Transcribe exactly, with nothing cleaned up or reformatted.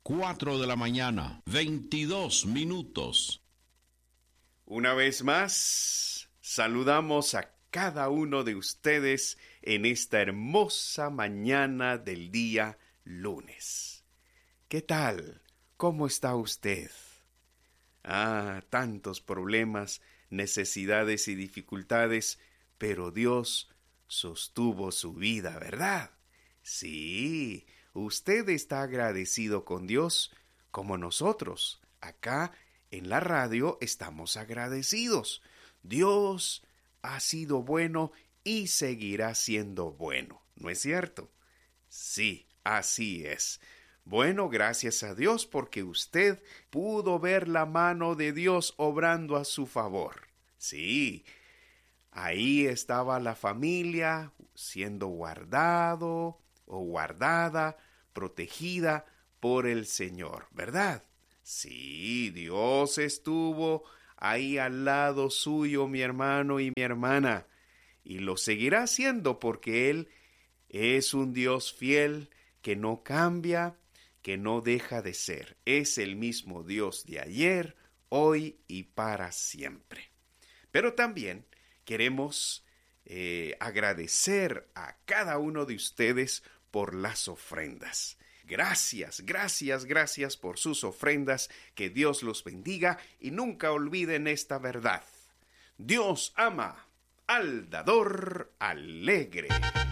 cuatro de la mañana, veintidós minutos. Una vez más, saludamos a cada uno de ustedes en esta hermosa mañana del día lunes. ¿Qué tal? ¿Cómo está usted? Ah, tantos problemas, necesidades y dificultades, pero Dios sostuvo su vida, ¿verdad? Sí, usted está agradecido con Dios como nosotros. Acá en la radio estamos agradecidos. Dios ha sido bueno y seguirá siendo bueno, ¿no es cierto? Sí, así es. Bueno, gracias a Dios porque usted pudo ver la mano de Dios obrando a su favor. Sí, ahí estaba la familia siendo guardado o guardada, protegida por el Señor, ¿verdad? Sí, Dios estuvo ahí al lado suyo, mi hermano y mi hermana, y lo seguirá haciendo porque Él es un Dios fiel que no cambia, que no deja de ser. Es el mismo Dios de ayer, hoy y para siempre. Pero también queremos eh, agradecer a cada uno de ustedes por las ofrendas. Gracias, gracias, gracias por sus ofrendas. Que Dios los bendiga y nunca olviden esta verdad. Dios ama al dador alegre.